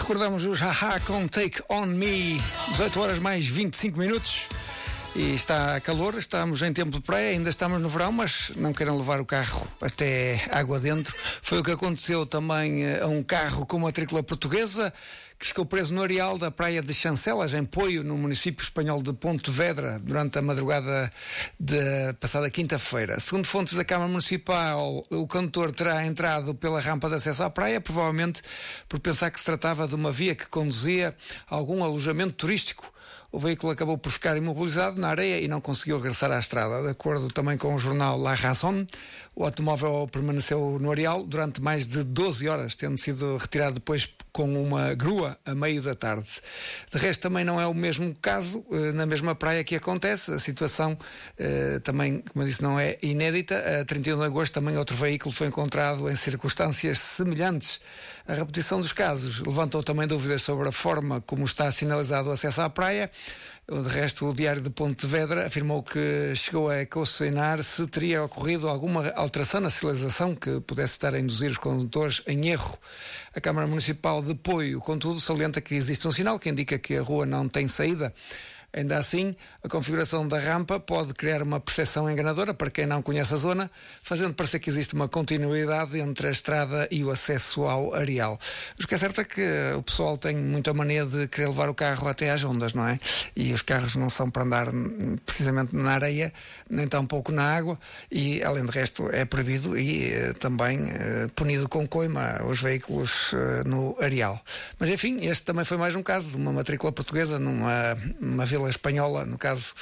Recordamos os Haha com Take On Me, 18 horas mais 25 minutos. E está calor, estamos em tempo de praia, ainda estamos no verão, mas não queiram levar o carro até água dentro. Foi o que aconteceu também a um carro com matrícula portuguesa que ficou preso no areal da praia de Chancelas, em Poio, no município espanhol de Pontevedra, durante a madrugada de passada quinta-feira. Segundo fontes da Câmara Municipal, o condutor terá entrado pela rampa de acesso à praia, provavelmente por pensar que se tratava de uma via que conduzia a algum alojamento turístico. O veículo acabou por ficar imobilizado na areia e não conseguiu regressar à estrada. De acordo também com o jornal La Razón, o automóvel permaneceu no areal durante mais de 12 horas, tendo sido retirado depois com uma grua a meio da tarde. De resto, também não é o mesmo caso na mesma praia que acontece. A situação também, como eu disse, não é inédita. A 31 de agosto também outro veículo foi encontrado em circunstâncias semelhantes. A repetição dos casos levantou também dúvidas sobre a forma como está sinalizado o acesso à praia. De resto, o Diário de Pontevedra afirmou que chegou a questionar se teria ocorrido alguma alteração na sinalização que pudesse estar a induzir os condutores em erro. A Câmara Municipal de Poio, contudo, salienta que existe um sinal que indica que a rua não tem saída. Ainda assim, a configuração da rampa pode criar uma percepção enganadora para quem não conhece a zona, fazendo parecer que existe uma continuidade entre a estrada e o acesso ao areal. Mas o que é certo é que o pessoal tem muita mania de querer levar o carro até às ondas, não é? E os carros não são para andar precisamente na areia, nem tampouco na água, e além de resto é proibido e também punido com coima os veículos no areal. Mas enfim, este também foi mais um caso de uma matrícula portuguesa numa vila espanhola, no caso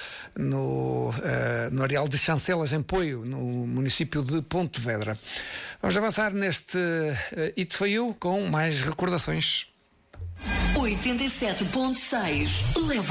no areal de Chancelas, em Poio, no município de Pontevedra. Vamos avançar neste It For You com mais recordações. 87.6 leva